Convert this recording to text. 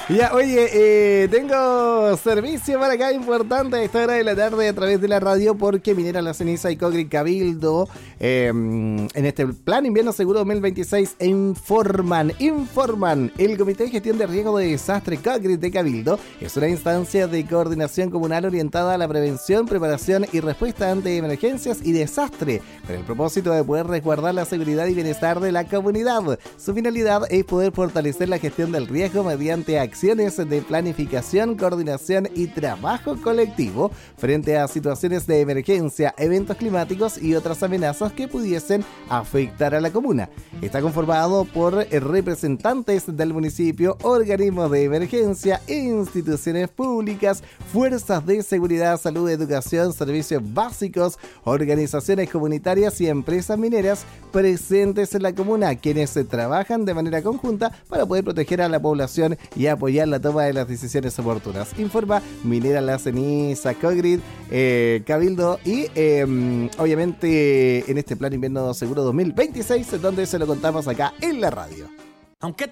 Ya, oye, tengo servicio para acá importante a esta hora de la tarde a través de la radio porque Minera La Ceniza y Cogri Cabildo en este Plan Invierno Seguro 2026 informan. El Comité de Gestión de Riesgo de Desastre Cogri de Cabildo es una instancia de coordinación comunal orientada a la prevención, preparación y respuesta ante emergencias y desastre con el propósito de poder resguardar la seguridad y bienestar de la comunidad. Su finalidad es poder fortalecer la gestión del riesgo mediante acciones de planificación, coordinación y trabajo colectivo frente a situaciones de emergencia, eventos climáticos y otras amenazas que pudiesen afectar a la comuna. Está conformado por representantes del municipio, organismos de emergencia, instituciones públicas, fuerzas de seguridad, salud, educación, servicios básicos, organizaciones comunitarias y empresas mineras presentes en la comuna, quienes trabajan de manera conjunta para poder proteger a la población y apoyar la toma de las decisiones oportunas. Informa Minera La Ceniza, Cogri, Cabildo y obviamente en este Plan Invierno Seguro 2026, donde se lo contamos acá en la radio. Aunque